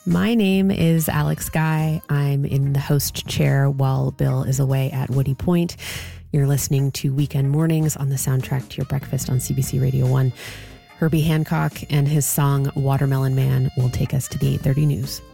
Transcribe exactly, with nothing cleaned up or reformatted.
My name is Alex Guy. I'm in the host chair while Bill is away at Woody Point. You're listening to Weekend Mornings on the soundtrack to your breakfast on C B C Radio one. Herbie Hancock and his song Watermelon Man will take us to the eight thirty news.